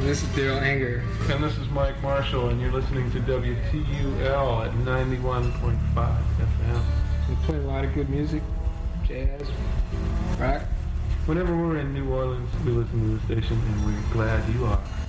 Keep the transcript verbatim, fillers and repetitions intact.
This is Daryl Anger. And this is Mike Marshall, and you're listening to W T U L at ninety-one point five F M. We play a lot of good music, jazz, rock. Whenever we're in New Orleans, we listen to the station, and we're glad you are.